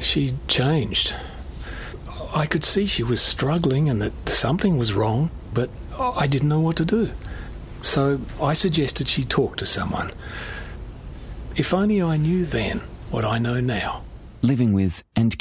She'd changed. I could see she was struggling and that something was wrong, but I didn't know what to do. So I suggested she talk to someone. If only I knew then what I know now. Living with and